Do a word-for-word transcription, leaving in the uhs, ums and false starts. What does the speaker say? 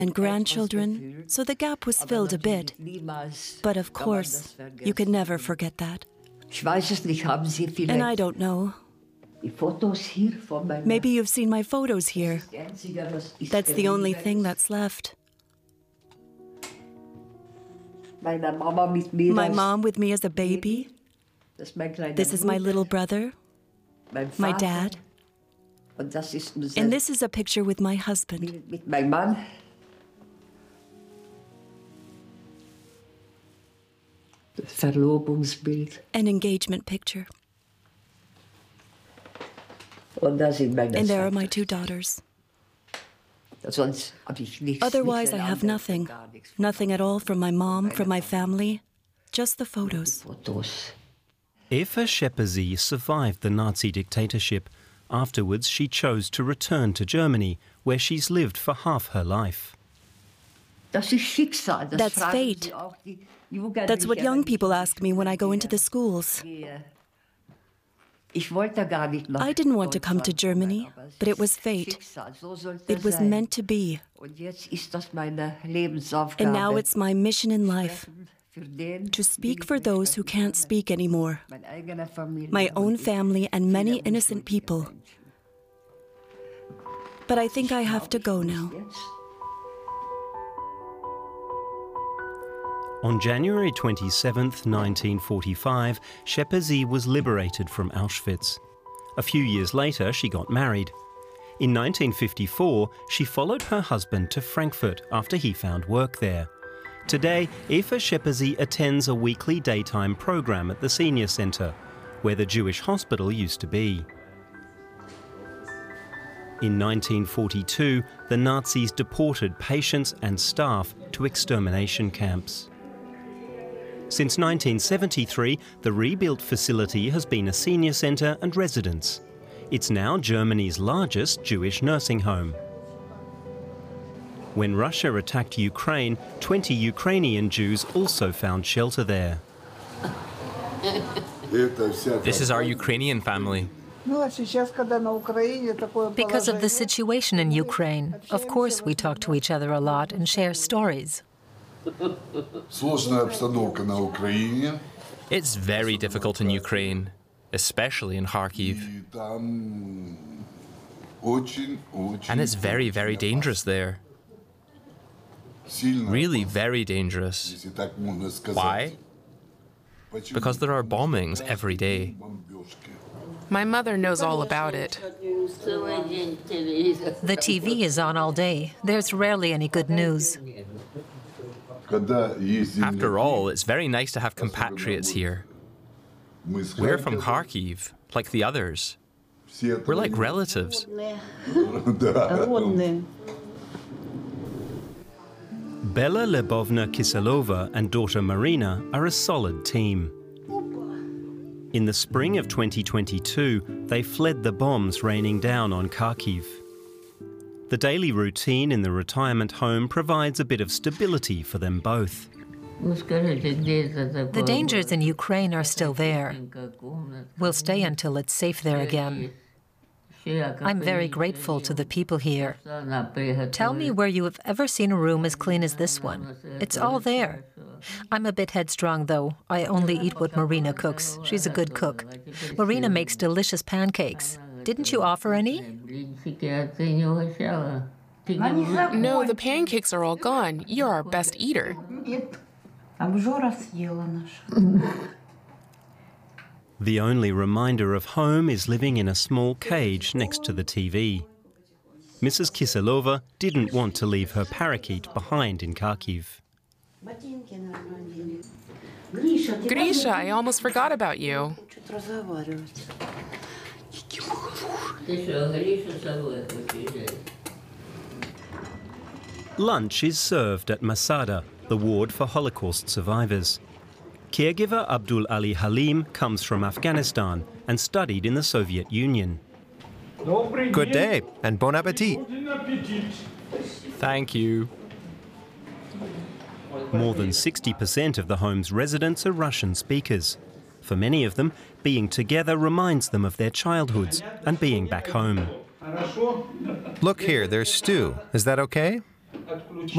and grandchildren, so the gap was filled a bit. But of course, you can never forget that. And I don't know. Maybe you've seen my photos here. That's the only thing that's left. My mom with me as a baby. This is my little brother, my dad. And this is a picture with my husband. An engagement picture. And there are my two daughters. Otherwise, I have nothing. Nothing at all from my mom, from my family. Just the photos. Eva Scheppersy survived the Nazi dictatorship. Afterwards, she chose to return to Germany, where she's lived for half her life. That's fate. That's what young people ask me when I go into the schools. I didn't want to come to Germany, but it was fate. It was meant to be. And now it's my mission in life, to speak for those who can't speak anymore. My own family and many innocent people. But I think I have to go now. On January twenty-seventh, nineteen forty-five, Scheppersy was liberated from Auschwitz. A few years later, she got married. In nineteen fifty-four, she followed her husband to Frankfurt after he found work there. Today, Eva Scheppersy attends a weekly daytime program at the Senior Center, where the Jewish hospital used to be. In nineteen forty-two, the Nazis deported patients and staff to extermination camps. Since nineteen seventy-three, the rebuilt facility has been a senior centre and residence. It's now Germany's largest Jewish nursing home. When Russia attacked Ukraine, twenty Ukrainian Jews also found shelter there. This is our Ukrainian family. Because of the situation in Ukraine, of course we talk to each other a lot and share stories. It's very difficult in Ukraine, especially in Kharkiv. And it's very, very dangerous there. Really very dangerous. Why? Because there are bombings every day. My mother knows all about it. The T V is on all day. There's rarely any good news. After all, it's very nice to have compatriots here. We're from Kharkiv, like the others. We're like relatives. Bella Lebovna Kiselova and daughter Marina are a solid team. In the spring of twenty twenty-two, they fled the bombs raining down on Kharkiv. The daily routine in the retirement home provides a bit of stability for them both. The dangers in Ukraine are still there. We'll stay until it's safe there again. I'm very grateful to the people here. Tell me where you have ever seen a room as clean as this one. It's all there. I'm a bit headstrong, though. I only eat what Marina cooks. She's a good cook. Marina makes delicious pancakes. Didn't you offer any? No, the pancakes are all gone. You're our best eater. The only reminder of home is living in a small cage next to the T V. Missus Kiselova didn't want to leave her parakeet behind in Kharkiv. Grisha, I almost forgot about you. Lunch is served at Masada, the ward for Holocaust survivors. Caregiver Abdul Ali Halim comes from Afghanistan and studied in the Soviet Union. Good day and bon appetit. Thank you. More than sixty percent of the home's residents are Russian speakers. For many of them, being together reminds them of their childhoods and being back home. Look here, there's stew. Is that okay?